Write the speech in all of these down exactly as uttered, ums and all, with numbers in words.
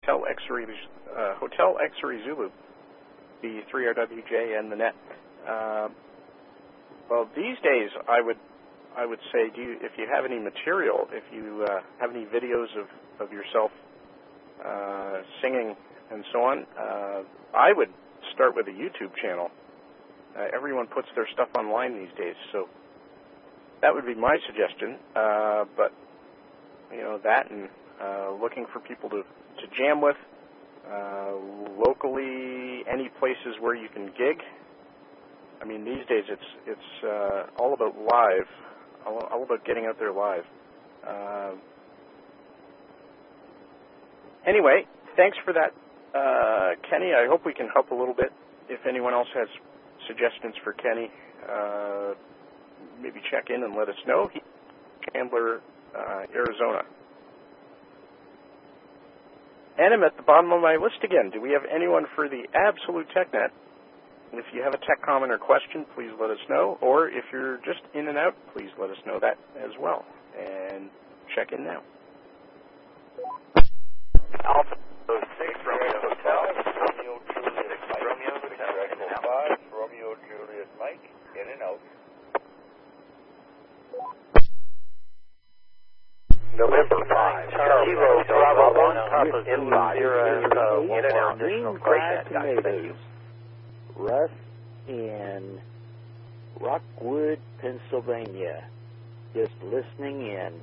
Hotel X-Ray, uh, Hotel X-Ray Zulu, the three R W J and the net. Uh, well, these days, I would I would say, do you, if you have any material, if you uh, have any videos of, of yourself uh, singing and so on, uh, I would start with a YouTube channel. Uh, everyone puts their stuff online these days, so that would be my suggestion. Uh, but, you know, that and uh, looking for people to, to jam with, uh, locally, any places where you can gig. I mean, these days it's it's uh, all about live, all, all about getting out there live. Uh, anyway, thanks for that, uh, Kenny. I hope we can help a little bit. If anyone else has suggestions for Kenny, uh, maybe check in and let us know. He's Chandler, uh, Arizona. And I'm at the bottom of my list again. Do we have anyone for the Absolute TechNet? If you have a tech comment or question, please let us know. Or if you're just in and out, please let us know that as well. And check in now. Alpha six, Romeo Hotel. Romeo Juliet Mike. Romeo Hotel. five, Romeo Juliet Mike. In and out. November five. Kilo Bravo one. Papa Zulu zero. In and out. Additional question. Thank you. Russ in Rockwood, Pennsylvania. Just listening in.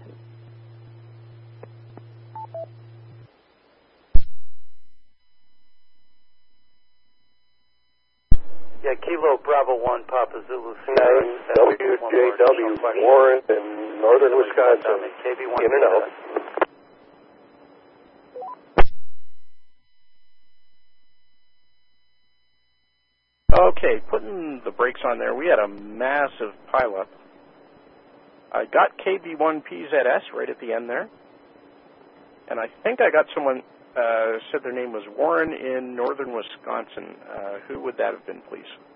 Yeah, Kilo Bravo one, Papa Zulu nine, W J W, Warren in northern Wisconsin. In and out. Okay, putting the brakes on there, we had a massive pileup. I got K B one P Z S right at the end there. And I think I got someone uh, said their name was Warren in northern Wisconsin. Uh, who would that have been, please?